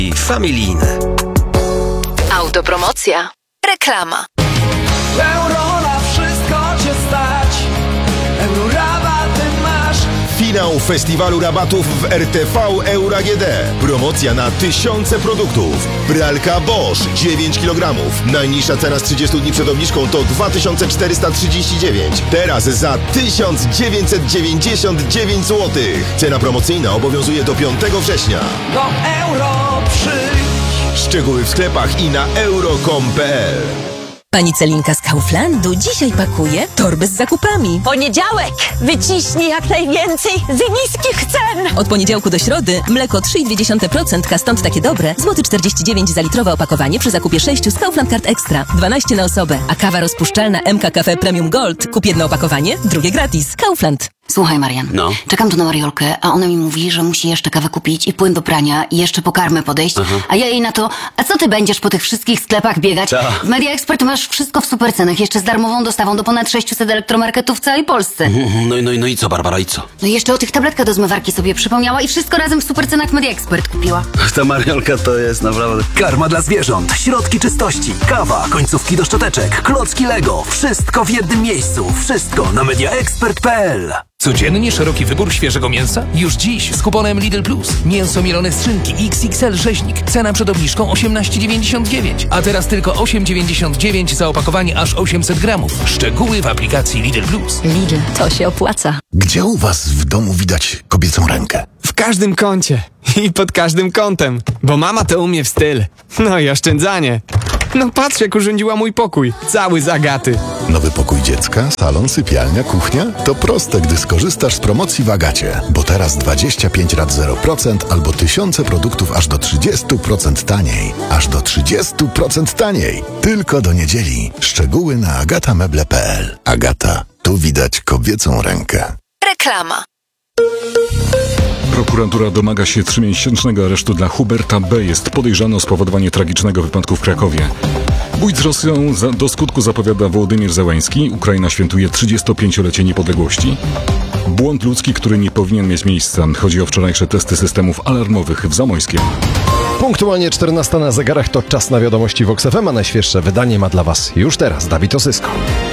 i familijne. Autopromocja. Reklama. Euro na wszystko cię stać. Euro rabaty masz. Finał festiwalu rabatów w RTV Euro AGD. Promocja na tysiące produktów. Pralka Bosch 9 kg. Najniższa cena z 30 dni przed obniżką to 2439. Teraz za 1999 zł. Cena promocyjna obowiązuje do 5 września. Do euro przyjdź. Szczegóły w sklepach i na euro.com.pl. Pani Celinka z Kauflandu dzisiaj pakuje torby z zakupami. Poniedziałek! Wyciśnij jak najwięcej z niskich cen! Od poniedziałku do środy mleko 3,2%, stąd takie dobre. Złoty 49 za litrowe opakowanie przy zakupie 6 z Kaufland Card Extra. 12 na osobę. A kawa rozpuszczalna MK Cafe Premium Gold. Kup jedno opakowanie, drugie gratis. Kaufland. Słuchaj, Marian. No. Czekam tu na Mariolkę, a ona mi mówi, że musi jeszcze kawę kupić i płyn do prania i jeszcze po karmę podejść. A ja jej na to, a co ty będziesz po tych wszystkich sklepach biegać? W Media Expert masz wszystko w supercenach, jeszcze z darmową dostawą do ponad 600 elektromarketów w całej Polsce. No i co, Barbara, i co? No i jeszcze o tych tabletkach do zmywarki sobie przypomniała i wszystko razem w supercenach w Media Expert kupiła. Ta Mariolka to jest naprawdę... Karma dla zwierząt, środki czystości, kawa, końcówki do szczoteczek, klocki Lego. Wszystko w jednym miejscu. Wszystko na mediaexpert.pl. Codziennie szeroki wybór świeżego mięsa? Już dziś z kuponem Lidl Plus. Mięso mielone z szynki XXL rzeźnik. Cena przed obniżką 18,99. A teraz tylko 8,99 za opakowanie aż 800 gramów. Szczegóły w aplikacji Lidl Plus. Lidl, to się opłaca. Gdzie u was w domu widać kobiecą rękę? W każdym kącie i pod każdym kątem, bo mama to umie w styl. No i oszczędzanie. No patrz, jak urządziła mój pokój. Cały z Agaty. Nowy pokój dziecka, salon, sypialnia, kuchnia? To proste, gdy skorzystasz z promocji w Agacie. Bo teraz 25 rat 0% albo tysiące produktów aż do 30% taniej. Aż do 30% taniej. Tylko do niedzieli. Szczegóły na agatameble.pl. Agata. Tu widać kobiecą rękę. Reklama. Prokuratura domaga się 3-miesięcznego aresztu dla Huberta B. Jest podejrzany o spowodowanie tragicznego wypadku w Krakowie. Bój z Rosją do skutku zapowiada Wołodymyr Zełański. Ukraina świętuje 35-lecie niepodległości. Błąd ludzki, który nie powinien mieć miejsca. Chodzi o wczorajsze testy systemów alarmowych w Zamojskiem. Punktualnie 14 na zegarach to czas na wiadomości Vox FM, a najświeższe wydanie ma dla Was już teraz Dawid Osysko.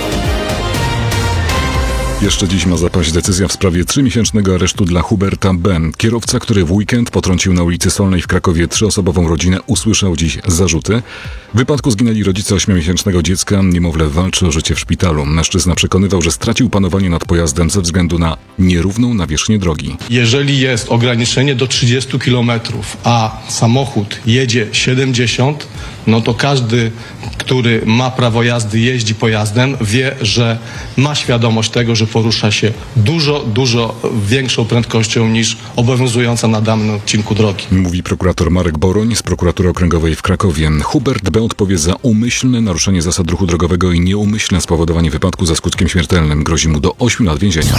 Jeszcze dziś ma zapaść decyzja w sprawie 3-miesięcznego aresztu dla Huberta B. Kierowca, który w weekend potrącił na ulicy Solnej w Krakowie 3-osobową rodzinę, usłyszał dziś zarzuty. W wypadku zginęli rodzice 8-miesięcznego dziecka. Niemowlę walczy o życie w szpitalu. Mężczyzna przekonywał, że stracił panowanie nad pojazdem ze względu na nierówną nawierzchnię drogi. Jeżeli jest ograniczenie do 30 km, a samochód jedzie 70, no to każdy, który ma prawo jazdy, jeździ pojazdem, wie, że ma świadomość tego, że porusza się dużo większą prędkością niż obowiązująca na danym odcinku drogi. Mówi prokurator Marek Boroń z prokuratury okręgowej w Krakowie. Hubert B. odpowie za umyślne naruszenie zasad ruchu drogowego i nieumyślne spowodowanie wypadku ze skutkiem śmiertelnym. Grozi mu do 8 lat więzienia.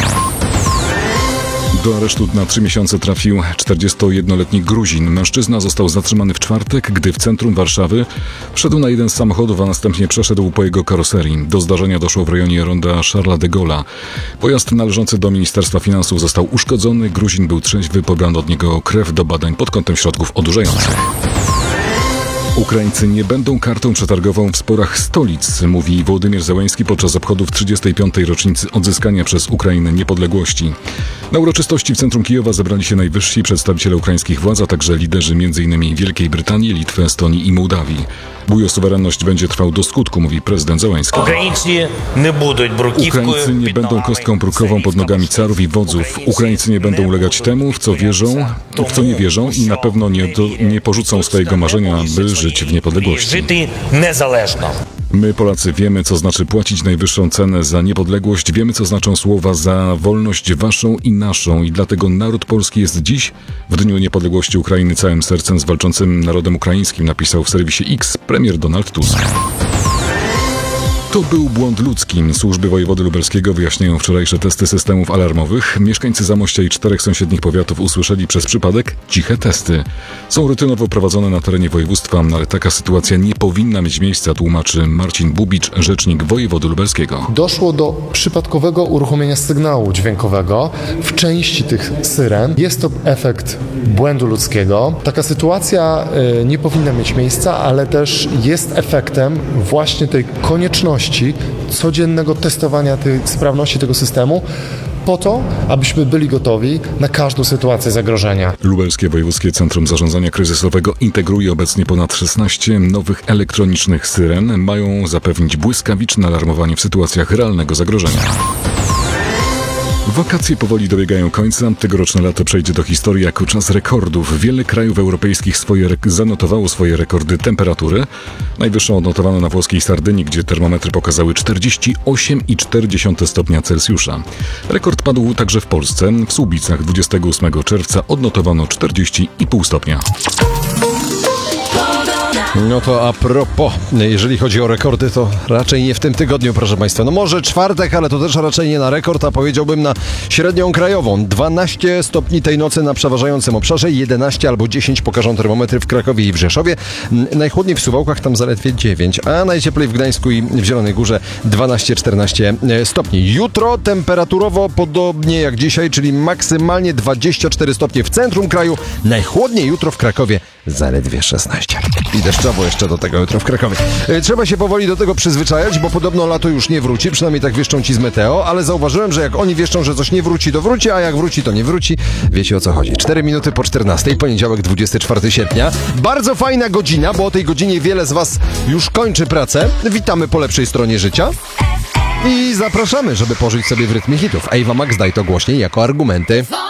Do aresztu na 3 miesiące trafił 41-letni Gruzin. Mężczyzna został zatrzymany w czwartek, gdy w centrum Warszawy wszedł na jeden z samochodów, a następnie przeszedł po jego karoserii. Do zdarzenia doszło w rejonie ronda Charlesa de Gaulle'a. Pojazd należący do Ministerstwa Finansów został uszkodzony. Gruzin był trzeźwy, pobrano od niego krew do badań pod kątem środków odurzających. Ukraińcy nie będą kartą przetargową w sporach stolic, mówi Wołodymyr Zełański podczas obchodów 35. rocznicy odzyskania przez Ukrainę niepodległości. Na uroczystości w centrum Kijowa zebrali się najwyżsi przedstawiciele ukraińskich władz, a także liderzy m.in. Wielkiej Brytanii, Litwy, Estonii i Mołdawii. Bój o suwerenność będzie trwał do skutku, mówi prezydent Zełański. Ukraińcy nie będą kostką brukową pod nogami carów i wodzów. Ukraińcy nie będą ulegać temu, w co nie wierzą i na pewno nie porzucą swojego marzenia, by żyć w niepodległości. My, Polacy, wiemy, co znaczy płacić najwyższą cenę za niepodległość, wiemy, co znaczą słowa za wolność waszą i naszą i dlatego naród polski jest dziś, w Dniu Niepodległości Ukrainy, całym sercem z walczącym narodem ukraińskim, napisał w serwisie X premier Donald Tusk. To był błąd ludzki. Służby wojewody lubelskiego wyjaśniają wczorajsze testy systemów alarmowych. Mieszkańcy Zamościa i 4 sąsiednich powiatów usłyszeli przez przypadek ciche testy. Są rutynowo prowadzone na terenie województwa, ale taka sytuacja nie powinna mieć miejsca, tłumaczy Marcin Bubicz, rzecznik wojewody lubelskiego. Doszło do przypadkowego uruchomienia sygnału dźwiękowego w części tych syren. Jest to efekt błędu ludzkiego. Taka sytuacja nie powinna mieć miejsca, ale też jest efektem właśnie tej konieczności codziennego testowania tej sprawności tego systemu po to, abyśmy byli gotowi na każdą sytuację zagrożenia. Lubelskie Wojewódzkie Centrum Zarządzania Kryzysowego integruje obecnie ponad 16 nowych elektronicznych syren. Mają zapewnić błyskawiczne alarmowanie w sytuacjach realnego zagrożenia. Wakacje powoli dobiegają końca. Tegoroczne lato przejdzie do historii jako czas rekordów. Wiele krajów europejskich zanotowało swoje rekordy temperatury. Najwyższą odnotowano na włoskiej Sardynii, gdzie termometry pokazały 48,4 stopnia Celsjusza. Rekord padł także w Polsce. W Słubicach 28 czerwca odnotowano 40,5 stopnia. No to a propos, jeżeli chodzi o rekordy, to raczej nie w tym tygodniu, proszę Państwa. No może czwartek, ale to też raczej nie na rekord, a powiedziałbym na średnią krajową. 12 stopni tej nocy na przeważającym obszarze, 11 albo 10 pokażą termometry w Krakowie i w Rzeszowie. Najchłodniej w Suwałkach, tam zaledwie 9, a najcieplej w Gdańsku i w Zielonej Górze 12-14 stopni. Jutro temperaturowo podobnie jak dzisiaj, czyli maksymalnie 24 stopnie w centrum kraju. Najchłodniej jutro w Krakowie zaledwie 16. I deszczowo jeszcze do tego jutro w Krakowie. Trzeba się powoli do tego przyzwyczajać, bo podobno lato już nie wróci, przynajmniej tak wieszczą ci z Meteo, ale zauważyłem, że jak oni wieszczą, że coś nie wróci, to wróci, a jak wróci, to nie wróci. Wiecie, o co chodzi. 4 minuty po 14, poniedziałek 24 sierpnia. Bardzo fajna godzina, bo o tej godzinie wiele z Was już kończy pracę. Witamy po lepszej stronie życia. I zapraszamy, żeby pożyć sobie w rytmie hitów. Ava Max, daj to głośniej jako argumenty.